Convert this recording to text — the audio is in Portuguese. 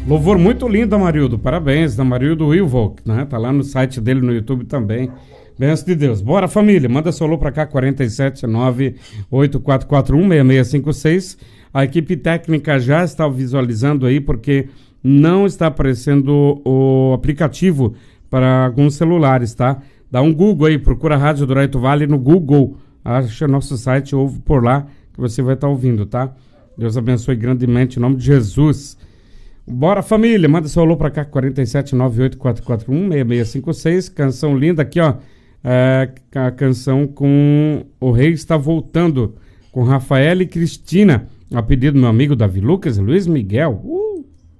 Louvor muito lindo, Amarildo. Parabéns, Amarildo Wilvock, né? Tá lá no site dele no YouTube também. Benção de Deus. Bora, família. Manda seu alô pra cá, 479-8441-6656. A equipe técnica já está visualizando aí, porque não está aparecendo o aplicativo para alguns celulares, tá? Dá um Google aí, procura a Rádio Douraito Vale no Google. Acha nosso site, ouve por lá, que você vai estar ouvindo, tá? Deus abençoe grandemente, em nome de Jesus. Bora, família, manda seu alô pra cá, 479-8441-6656. Canção linda aqui, ó. A canção com O Rei Está Voltando, com Rafael e Cristina, a pedido do meu amigo Davi Lucas e Luiz Miguel.